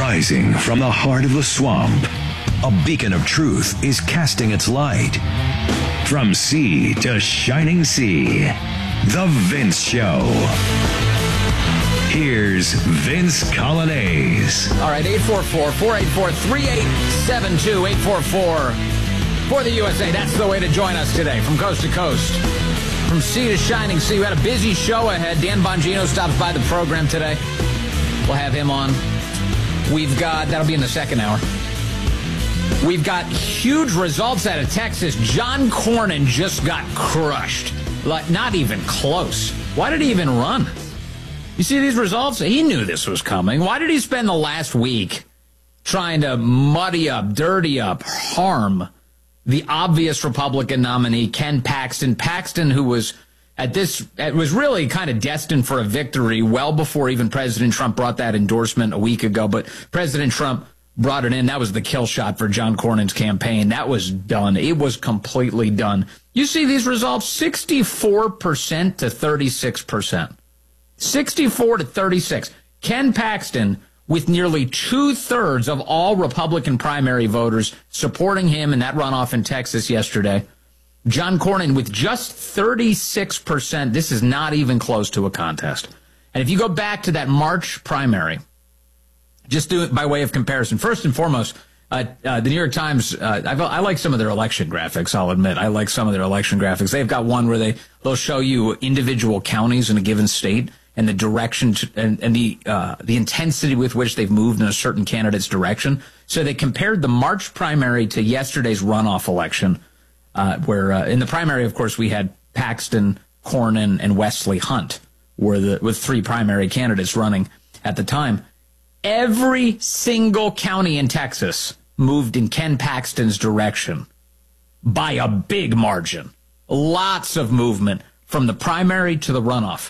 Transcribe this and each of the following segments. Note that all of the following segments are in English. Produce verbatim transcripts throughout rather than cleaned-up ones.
Rising from the heart of the swamp, a beacon of truth is casting its light. From sea to shining sea, The Vince Show. Here's Vince Coglianese. All right, eight four four, four eight four, three eight seven two, eight four four for the U S A. That's the way to join us today, from coast to coast. From sea to shining sea. We had a busy show ahead. Dan Bongino stops by the program today. We'll have him on. We've got, that'll be in the second hour. We've got huge results out of Texas. John Cornyn just got crushed. Like, not even close. Why did he even run? You see these results? He knew this was coming. Why did he spend the last week trying to muddy up, dirty up, harm the obvious Republican nominee, Ken Paxton? Paxton, who was at this, it was really kind of destined for a victory well before even President Trump brought that endorsement a week ago. But President Trump brought it in. That was the kill shot for John Cornyn's campaign. That was done. It was completely done. You see these results, sixty-four percent to thirty-six percent. sixty-four to thirty-six. Ken Paxton, with nearly two-thirds of all Republican primary voters supporting him in that runoff in Texas yesterday. John Cornyn with just thirty-six percent. This is not even close to a contest. And if you go back to that March primary, just do it by way of comparison. First and foremost, uh, uh, the New York Times, uh, I, I like some of their election graphics, I'll admit. I like some of their election graphics. They've got one where they, they'll show you individual counties in a given state and the direction to, and, and the uh, the intensity with which they've moved in a certain candidate's direction. So they compared the March primary to yesterday's runoff election, uh, where uh, in the primary, of course, we had Paxton, Cornyn, and Wesley Hunt were the with three primary candidates running at the time. Every single county in Texas moved in Ken Paxton's direction by a big margin. Lots of movement from the primary to the runoff.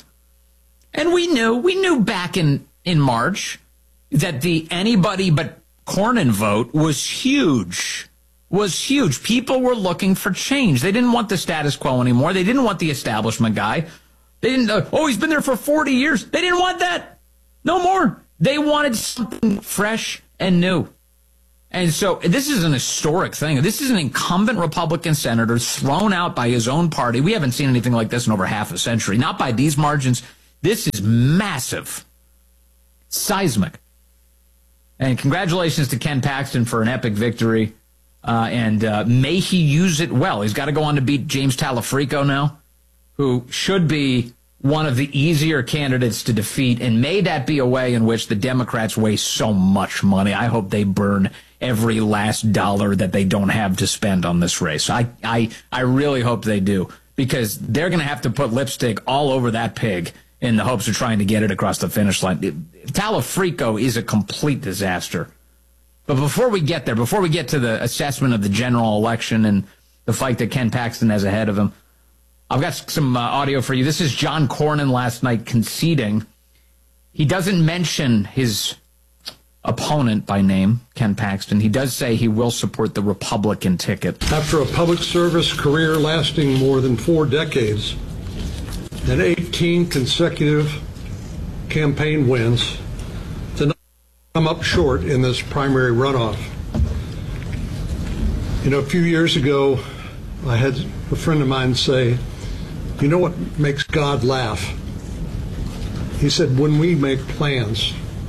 And we knew, we knew back in, in March that the anybody but Cornyn vote was huge, was huge. People were looking for change. They didn't want the status quo anymore. They didn't want the establishment guy. They didn't, uh, oh, he's been there for forty years. They didn't want that. No more. They wanted something fresh and new. And so this is an historic thing. This is an incumbent Republican senator thrown out by his own party. We haven't seen anything like this in over half a century. Not by these margins. This is massive. Seismic. And congratulations to Ken Paxton for an epic victory. Uh, and uh, may he use it well. He's got to go on to beat James Talafrico now, who should be one of the easier candidates to defeat, and may that be a way in which the Democrats waste so much money. I hope they burn every last dollar that they don't have to spend on this race. I I, I really hope they do, because they're going to have to put lipstick all over that pig in the hopes of trying to get it across the finish line. Talafrico is a complete disaster. But before we get there, before we get to the assessment of the general election and the fight that Ken Paxton has ahead of him, I've got some uh, audio for you. This is John Cornyn last night conceding. He doesn't mention his opponent by name, Ken Paxton. He does say he will support the Republican ticket. After a public service career lasting more than four decades and eighteen consecutive campaign wins, to not come up short in this primary runoff. You know, a few years ago, I had a friend of mine say, you know what makes God laugh? He said, when we make plans.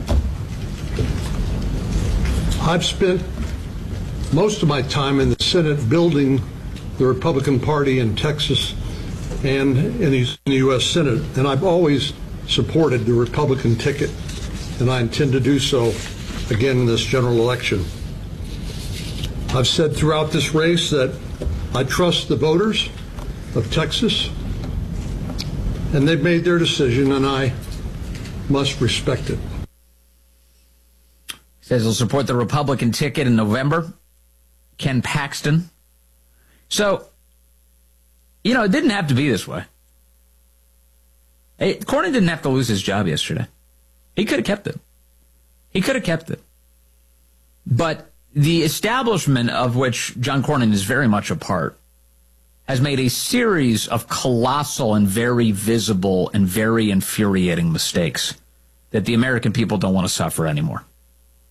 I've spent most of my time in the Senate building the Republican Party in Texas and in the U S Senate, and I've always supported the Republican ticket, and I intend to do so again in this general election. I've said throughout this race that I trust the voters of Texas, and they've made their decision, and I must respect it. He says he'll support the Republican ticket in November. Ken Paxton. So, you know, it didn't have to be this way. Hey, Cornyn didn't have to lose his job yesterday. He could have kept it. He could have kept it. But the establishment of which John Cornyn is very much a part has made a series of colossal and very visible and very infuriating mistakes that the American people don't want to suffer anymore.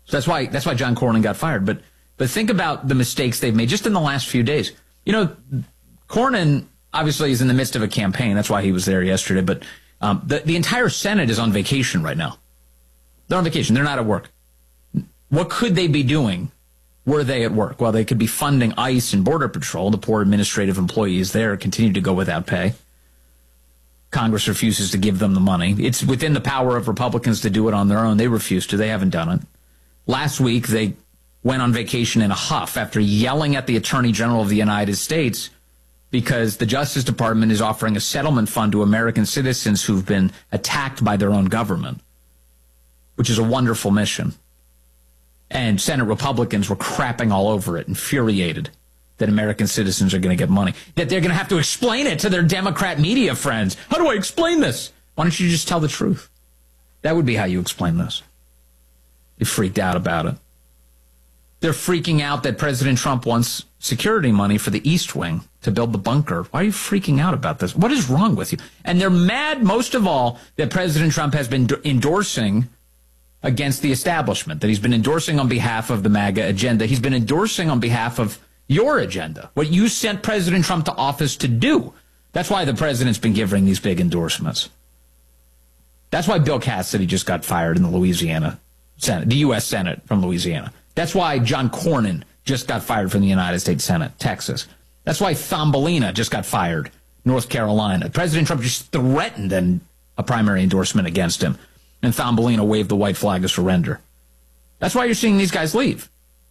So that's why that's why John Cornyn got fired. But but think about the mistakes they've made just in the last few days. You know, Cornyn obviously is in the midst of a campaign. That's why he was there yesterday. But um, the, the entire Senate is on vacation right now. They're on vacation. They're not at work. What could they be doing were they at work? Well, they could be funding ICE and Border Patrol. The poor administrative employees there continue to go without pay. Congress refuses to give them the money. It's within the power of Republicans to do it on their own. They refuse to. They haven't done it. Last week, they went on vacation in a huff after yelling at the Attorney General of the United States because the Justice Department is offering a settlement fund to American citizens who've been attacked by their own government, which is a wonderful mission. And Senate Republicans were crapping all over it, infuriated that American citizens are going to get money, that they're going to have to explain it to their Democrat media friends. How do I explain this? Why don't you just tell the truth? That would be how you explain this. They freaked out about it. They're freaking out that President Trump wants security money for the East Wing to build the bunker. Why are you freaking out about this? What is wrong with you? And they're mad, most of all, that President Trump has been endorsing against the establishment, that he's been endorsing on behalf of the MAGA agenda. He's been endorsing on behalf of your agenda, what you sent President Trump to office to do. That's why the president's been giving these big endorsements. That's why Bill Cassidy just got fired in the Louisiana Senate, the U S Senate from Louisiana. That's why John Cornyn just got fired from the United States Senate, Texas. That's why Thumbelina just got fired, North Carolina. President Trump just threatened an, a primary endorsement against him, and Thumbelina waved the white flag of surrender. That's why you're seeing these guys leave.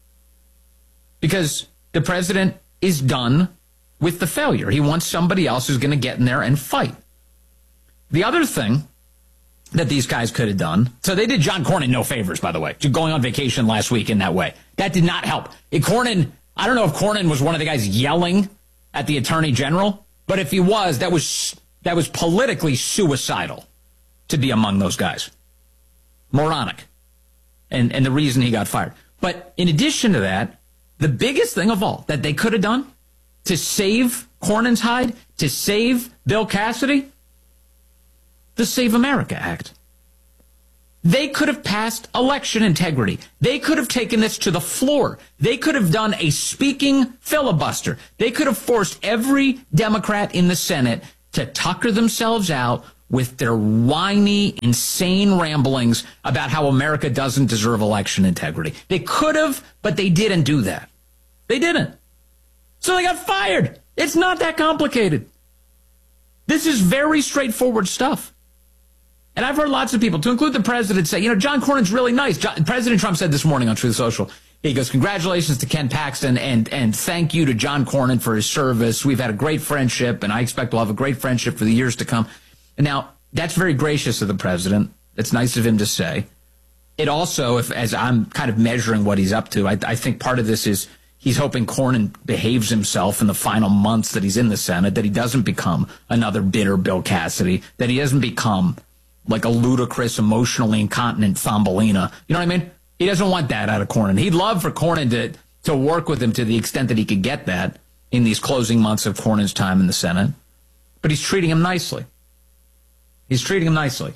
Because the president is done with the failure. He wants somebody else who's going to get in there and fight. The other thing that these guys could have done, so they did John Cornyn no favors, by the way, going on vacation last week in that way. That did not help. It, Cornyn, I don't know if Cornyn was one of the guys yelling at the attorney general, but if he was, that was that was politically suicidal to be among those guys. Moronic. And, and the reason he got fired. But in addition to that, the biggest thing of all that they could have done to save Cornyn's hide, to save Bill Cassidy, the Save America Act. They could have passed election integrity. They could have taken this to the floor. They could have done a speaking filibuster. They could have forced every Democrat in the Senate to tucker themselves out with their whiny, insane ramblings about how America doesn't deserve election integrity. They could have, but they didn't do that. They didn't. So they got fired. It's not that complicated. This is very straightforward stuff. And I've heard lots of people, to include the president, say, you know, John Cornyn's really nice. John, President Trump said this morning on Truth Social, he goes, congratulations to Ken Paxton and, and thank you to John Cornyn for his service. We've had a great friendship, and I expect we'll have a great friendship for the years to come. And now, that's very gracious of the president. It's nice of him to say. It also, if as I'm kind of measuring what he's up to, I, I think part of this is he's hoping Cornyn behaves himself in the final months that he's in the Senate, that he doesn't become another bitter Bill Cassidy, that he doesn't become like a ludicrous, emotionally incontinent Thumbelina. You know what I mean? He doesn't want that out of Cornyn. He'd love for Cornyn to, to work with him to the extent that he could get that in these closing months of Cornyn's time in the Senate. But he's treating him nicely. He's treating him nicely.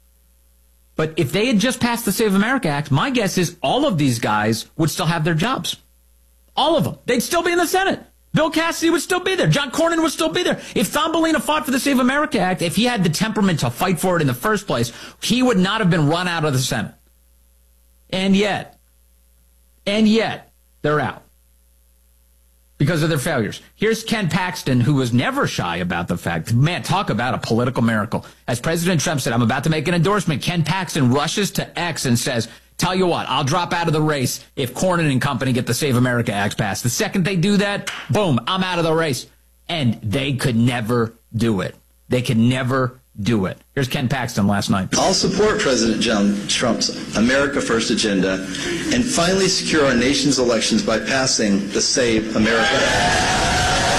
But if they had just passed the Save America Act, my guess is all of these guys would still have their jobs. All of them. They'd still be in the Senate. Bill Cassidy would still be there. John Cornyn would still be there. If Thumbelina fought for the Save America Act, if he had the temperament to fight for it in the first place, he would not have been run out of the Senate. And yet, and yet, they're out because of their failures. Here's Ken Paxton, who was never shy about the fact, man, talk about a political miracle. As President Trump said, I'm about to make an endorsement. Ken Paxton rushes to X and says, tell you what, I'll drop out of the race if Cornyn and company get the Save America Act passed. The second they do that, boom, I'm out of the race. And they could never do it. They could never do it. Here's Ken Paxton last night. I'll support President John Trump's America First agenda and finally secure our nation's elections by passing the Save America Act.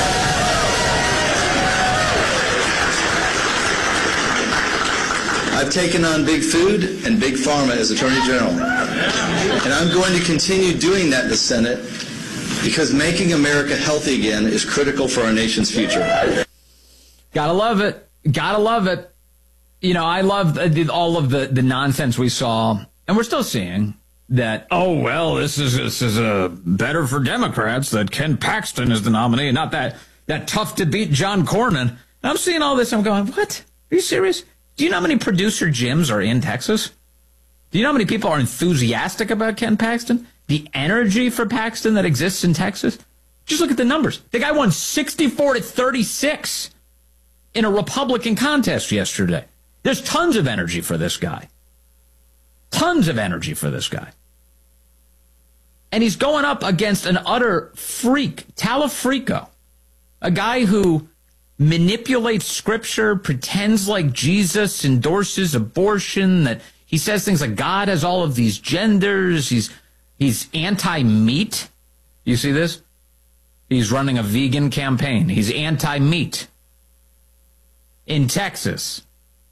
I've taken on Big Food and Big Pharma as Attorney General, and I'm going to continue doing that in the Senate because making America healthy again is critical for our nation's future. Gotta love it. Gotta love it. You know, I love all of the, the nonsense we saw, and we're still seeing, that, oh, well, this is this is uh, better for Democrats that Ken Paxton is the nominee, not that, that tough-to-beat John Cornyn. And I'm seeing all this, I'm going, what? Are you serious? Do you know how many producer gyms are in Texas? Do you know how many people are enthusiastic about Ken Paxton? The energy for Paxton that exists in Texas? Just look at the numbers. The guy won sixty-four to thirty-six in a Republican contest yesterday. There's tons of energy for this guy. Tons of energy for this guy. And he's going up against an utter freak, Talafrico, a guy who manipulates scripture, pretends like Jesus endorses abortion, that he says things like God has all of these genders. He's he's anti-meat. You see this? He's running a vegan campaign. He's anti-meat in Texas.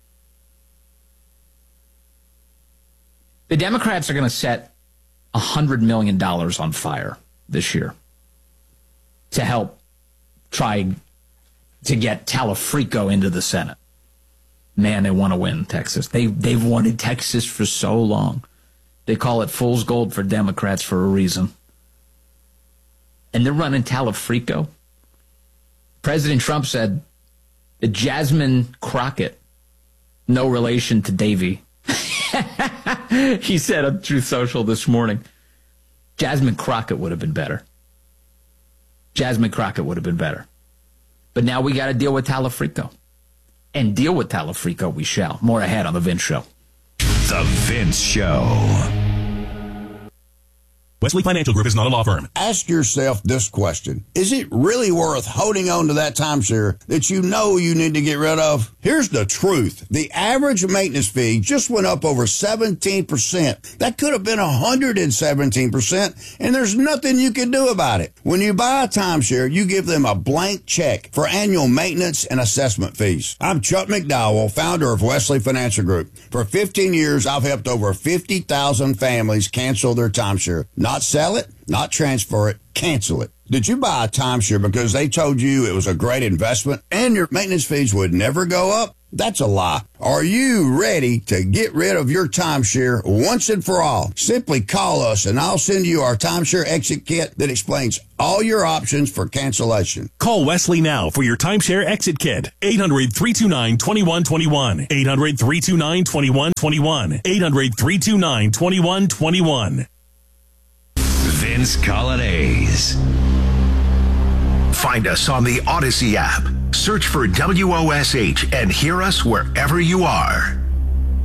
The Democrats are going to set one hundred million dollars on fire this year to help try to get Talafrico into the Senate. Man, they want to win Texas. They, they've wanted Texas for so long. They call it fool's gold for Democrats for a reason. And they're running Talafrico. President Trump said that Jasmine Crockett, no relation to Davy. He said on Truth Social this morning, Jasmine Crockett would have been better. Jasmine Crockett would have been better. But now we got to deal with Talafrico. And deal with Talafrico we shall. More ahead on The Vince Show. The Vince Show. Wesley Financial Group is not a law firm. Ask yourself this question. Is it really worth holding on to that timeshare that you know you need to get rid of? Here's the truth. The average maintenance fee just went up over seventeen percent. That could have been one hundred seventeen percent, and there's nothing you can do about it. When you buy a timeshare, you give them a blank check for annual maintenance and assessment fees. I'm Chuck McDowell, founder of Wesley Financial Group. For fifteen years, I've helped over fifty thousand families cancel their timeshare. Not sell it, not transfer it, cancel it. Did you buy a timeshare because they told you it was a great investment and your maintenance fees would never go up? That's a lie. Are you ready to get rid of your timeshare once and for all? Simply call us and I'll send you our timeshare exit kit that explains all your options for cancellation. Call Wesley now for your timeshare exit kit. eight hundred, three two nine, two one two one. eight hundred, three two nine, two one two one. eight hundred, three two nine, two one two one. Vince Colonnese. Find us on the Odyssey app. Search for W O S H and hear us wherever you are.